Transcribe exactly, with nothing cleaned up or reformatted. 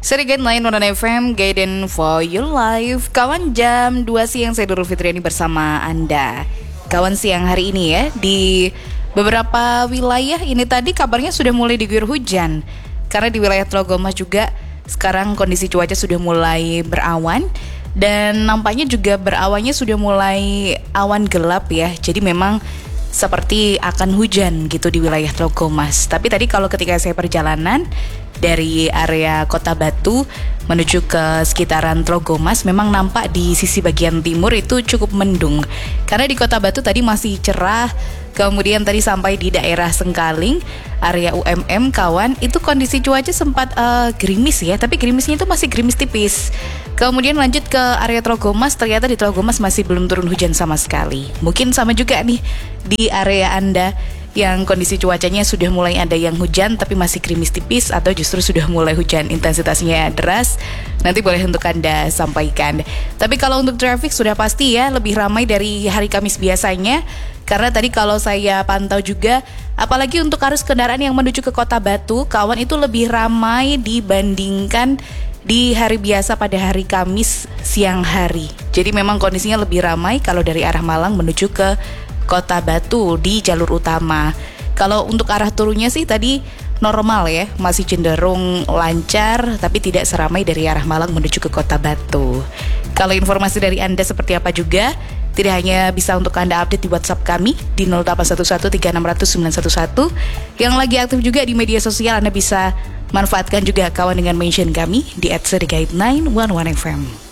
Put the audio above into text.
Serigait Lain Nona F M, Guidance for Your Life. Kawan, jam dua siang saya Nurul Fitriani bersama Anda. Kawan, siang hari ini ya, di beberapa wilayah ini tadi kabarnya sudah mulai diguyur hujan. Karena di wilayah Tlogomas juga sekarang kondisi cuaca sudah mulai berawan. Dan nampaknya juga berawannya sudah mulai awan gelap ya. Jadi memang seperti akan hujan gitu di wilayah Tlogomas. Tapi tadi kalau ketika saya perjalanan dari area Kota Batu menuju ke sekitaran Tlogomas, memang nampak di sisi bagian timur itu cukup mendung. Karena di Kota Batu tadi masih cerah. Kemudian tadi sampai di daerah Sengkaling, area U M M kawan, itu kondisi cuaca sempat uh, gerimis ya, tapi gerimisnya itu masih gerimis tipis. Kemudian lanjut ke area Tlogomas, ternyata di Tlogomas masih belum turun hujan sama sekali. Mungkin sama juga nih di area Anda yang kondisi cuacanya sudah mulai ada yang hujan tapi masih gerimis tipis, atau justru sudah mulai hujan intensitasnya deras. Nanti boleh untuk Anda sampaikan. Tapi kalau untuk traffic sudah pasti ya lebih ramai dari hari Kamis biasanya. Karena tadi kalau saya pantau juga, apalagi untuk arus kendaraan yang menuju ke Kota Batu, kawan, itu lebih ramai dibandingkan di hari biasa pada hari Kamis siang hari. Jadi memang kondisinya lebih ramai kalau dari arah Malang menuju ke Kota Batu di jalur utama. Kalau untuk arah turunnya sih tadi normal ya, masih cenderung lancar, tapi tidak seramai dari arah Malang menuju ke Kota Batu. Kalau informasi dari Anda seperti apa juga, tidak hanya bisa untuk Anda update di WhatsApp kami di nol delapan satu satu tiga enam nol nol sembilan satu satu. Yang lagi aktif juga di media sosial, Anda bisa manfaatkan juga kawan dengan mention kami di at serigait sembilan satu satu F M.